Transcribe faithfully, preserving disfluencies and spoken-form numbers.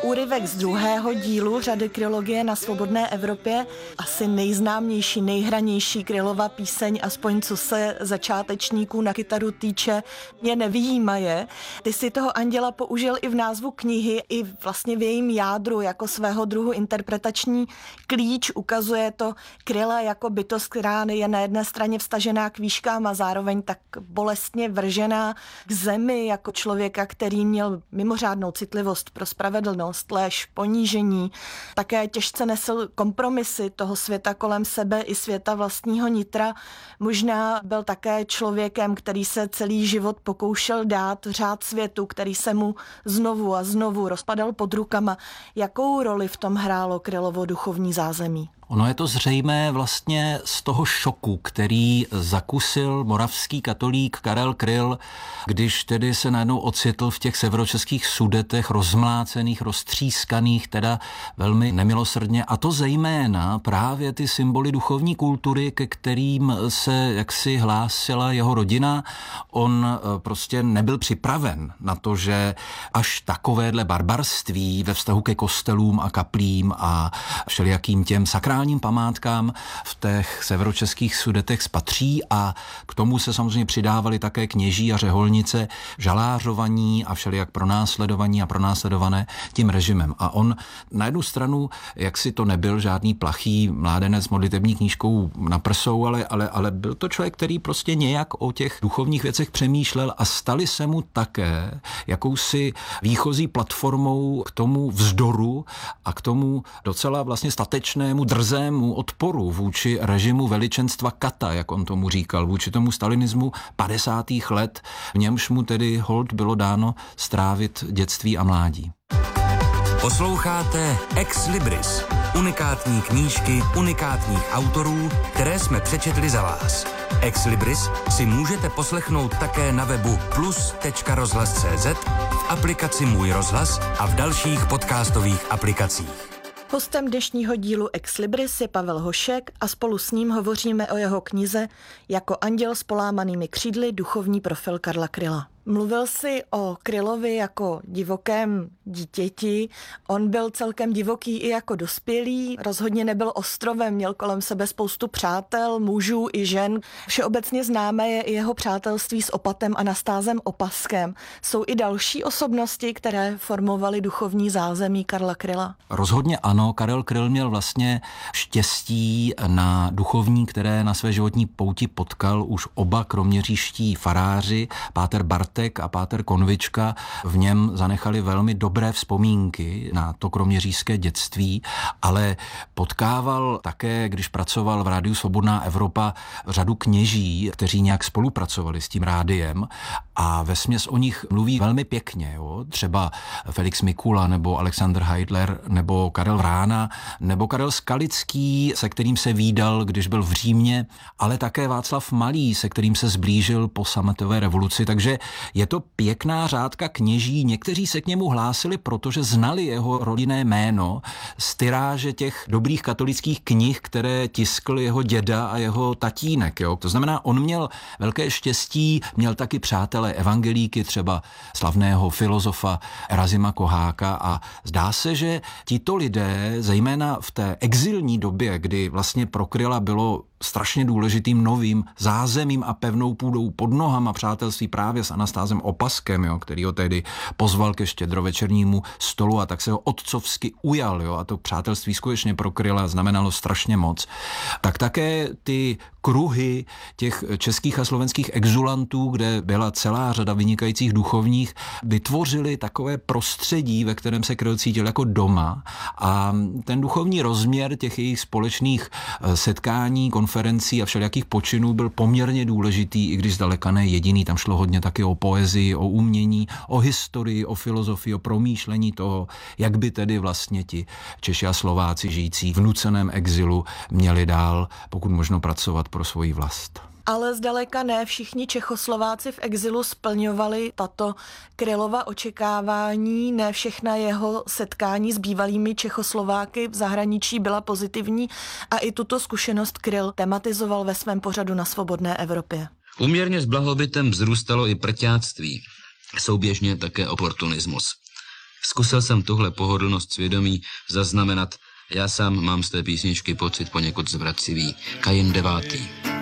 úryvek z druhého dílu řady Krylogie na Svobodné Evropě, asi nejznámější, nejhranější Krylova píseň, aspoň co se začátečníků na kytaru týče, Mě nevyjímaje. Ty si toho anděla použil i v názvu knihy, i vlastně v jejím jádru jako svého druhu interpretační klíč. Ukazuje to Kryla jako bytost, která je na jedné straně vstažená k výškám a zároveň tak bolestně vržená k zemi, jako člověka, který měl mimořádnou citlivost pro spravedlnost, lež, ponížení. Také těžce nesl kompromisy toho světa kolem sebe i světa vlastního nitra. Možná byl také člověkem, který se celý život pokoušel dát řád světu, který se mu znovu a znovu rozpadal pod rukama. Jakou roli v tom hrálo Krylovo duchovní zázemí? Ono je to zřejmé vlastně z toho šoku, který zakusil moravský katolík Karel Kryl, když tedy se najednou ocitl v těch severočeských Sudetech rozmlácených, roztřískaných, teda velmi nemilosrdně. A to zejména právě ty symboly duchovní kultury, ke kterým se jaksi hlásila jeho rodina. On prostě nebyl připraven na to, že až takovéhle barbarství ve vztahu ke kostelům a kaplím a všelijakým těm sakrálním památkám v těch severočeských Sudetech spatří, a k tomu se samozřejmě přidávali také kněží a řeholnice, žalářovaní a všelijak pronásledovaní a pronásledované tím režimem. A on na jednu stranu, jak si to nebyl žádný plachý mládenec s modlitební knížkou na prsou, ale, ale, ale byl to člověk, který prostě nějak o těch duchovních věcech přemýšlel, a stali se mu také jakousi výchozí platformou k tomu vzdoru a k tomu docela vlastně statečnému, drzému odporu vůči režimu veličenstva kata, jak on tomu říkal, vůči tomu stalinismu padesátých let, v němž mu tedy holt bylo dáno strávit dětství a mládí. Posloucháte Ex Libris, unikátní knížky unikátních autorů, které jsme přečetli za vás. Ex Libris si můžete poslechnout také na webu plus tečka rozhlas tečka cé zet, v aplikaci Můj rozhlas a v dalších podcastových aplikacích. Hostem dnešního dílu Ex Libris je Pavel Hošek a spolu s ním hovoříme o jeho knize Jako anděl s polámanými křídly, duchovní profil Karla Kryla. Mluvil jsi o Krylovi jako divokém dítěti. On byl celkem divoký i jako dospělý, rozhodně nebyl ostrovem, měl kolem sebe spoustu přátel, mužů i žen. Všeobecně známé je i jeho přátelství s opatem Anastázem Opaskem. Jsou i další osobnosti, které formovaly duchovní zázemí Karla Kryla? Rozhodně ano, Karel Kryl měl vlastně štěstí na duchovní, které na své životní pouti potkal už oba kroměříští faráři, páter Bart a páter Konvička. V něm zanechali velmi dobré vzpomínky na to kroměřížské dětství, ale potkával také, když pracoval v rádiu Svobodná Evropa, řadu kněží, kteří nějak spolupracovali s tím rádiem, a vesměs o nich mluví velmi pěkně. Jo? Třeba Felix Mikula nebo Alexander Heidler nebo Karel Vrána nebo Karel Skalický, se kterým se vídal, když byl v Římě, ale také Václav Malý, se kterým se zblížil po sametové revoluci. Takže je to pěkná řádka kněží. Někteří se k němu hlásili, protože znali jeho rodinné jméno z tiráže těch dobrých katolických knih, které tiskl jeho děda a jeho tatínek. Jo? To znamená, on měl velké štěstí, měl taky přátelé evangelíky, třeba slavného filozofa Erazima Koháka, a zdá se, že tito lidé, zejména v té exilní době, kdy vlastně pro Kryla bylo strašně důležitým novým zázemím a pevnou půdou pod nohama přátelství právě s Anastázem Opaskem, jo, který ho tedy pozval ke štědrovečernímu stolu a tak se ho otcovsky ujal, jo, a to přátelství skutečně pro Kryla znamenalo strašně moc. Tak také ty kruhy těch českých a slovenských exulantů, kde byla celá řada vynikajících duchovních, vytvořili takové prostředí, ve kterém se Kryl cítil jako doma, a ten duchovní rozměr těch jejich společných setkání, konferencí a všelijakých počinů byl poměrně důležitý, i když zdaleka ne jediný. Tam šlo hodně taky o poezii, o umění, o historii, o filozofii, o promýšlení toho, jak by tedy vlastně ti Češi a Slováci žijící v nuceném exilu měli dál, pokud možno, pracovat pro svoji vlast. Ale zdaleka ne všichni Čechoslováci v exilu splňovali tato Krylova očekávání, ne všechna jeho setkání s bývalými Čechoslováky v zahraničí byla pozitivní, a i tuto zkušenost Kryl tematizoval ve svém pořadu na Svobodné Evropě. Uměrně s blahobytem vzrůstalo i prťáctví, souběžně také oportunismus. Zkusil jsem tuhle pohodlnost svědomí zaznamenat. Já sám mám z té písničky pocit poněkud zvracivý. Kain devátý.